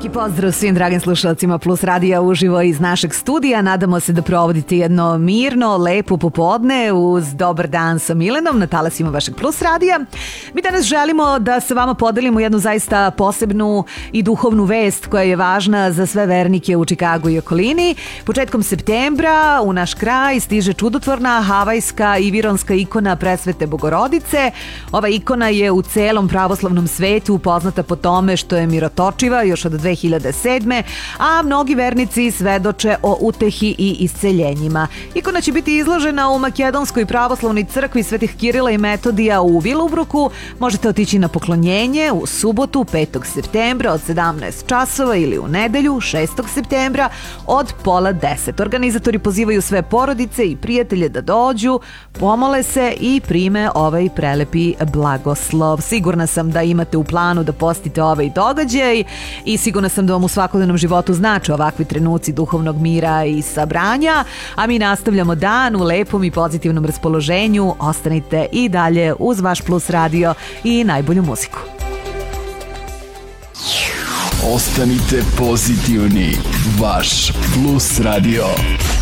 Veliki pozdrav svim dragim slušalcima Plus radija uživo iz našeg studija. Nadamo se da provodite jedno mirno, lepo popodne uz Dobar dan sa Milenom na talasima vašeg Plus radija. Mi danas želimo da sa vama podelimo jednu zaista posebnu i duhovnu vest koja je važna za sve vernike u Čikagu i okolini. Početkom septembra u naš kraj stiže čudotvorna havajska i vironska ikona Presvete Bogorodice. Ova ikona je u celom pravoslavnom svetu poznata po tome što je mirotočiva još od 2007. a mnogi vernici svedoče o utehi i isceljenjima. Ikona će biti izložena u Makedonskoj pravoslavnoj crkvi Svetih Kirila i Metodija u Vilubruku. Možete otići na poklonjenje u subotu 5. septembra od 17 časova ili u nedelju 6. septembra od pola 10. Organizatori pozivaju sve porodice i prijatelje da dođu, pomole se i prime ovaj prelepi blagoslov. Sigurna sam da imate u planu da postite ovaj događaj i sigurna sam da vam u svakodnevnom životu znače ovakvi trenuci duhovnog mira i sabranja, a mi nastavljamo dan u lepom i pozitivnom raspoloženju. Ostanite i dalje uz vaš Plus radio i najbolju muziku. Ostanite pozitivni, vaš Plus radio.